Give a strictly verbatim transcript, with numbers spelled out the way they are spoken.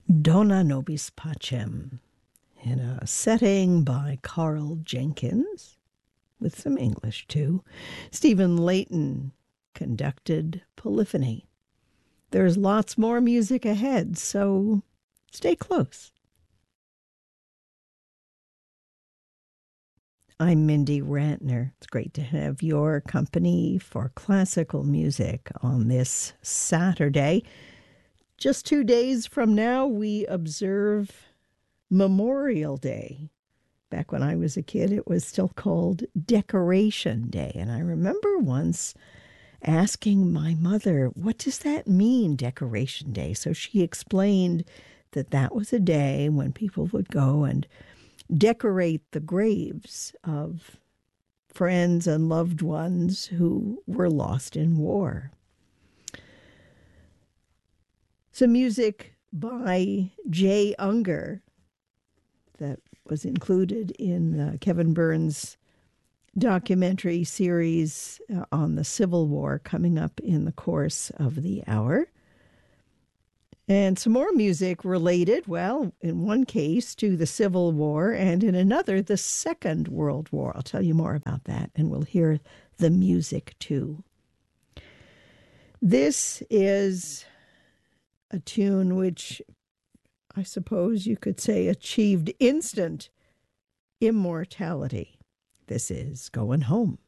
Dona Nobis Pacem, in a setting by Carl Jenkins, with some English too. Stephen Layton conducted Polyphony. There's lots more music ahead, so stay close. I'm Mindy Rantner. It's great to have your company for classical music on this Saturday. Just two days from now, we observe Memorial Day. Back when I was a kid, it was still called Decoration Day. And I remember once asking my mother, what does that mean, Decoration Day? So she explained that that was a day when people would go and decorate the graves of friends and loved ones who were lost in war. Some music by Jay Unger that was included in uh, Kevin Burns' documentary series uh, on the Civil War coming up in the course of the hour. And some more music related, well, in one case to the Civil War and in another, the Second World War. I'll tell you more about that, and we'll hear the music too. This is a tune which I suppose you could say achieved instant immortality. This is Going Home.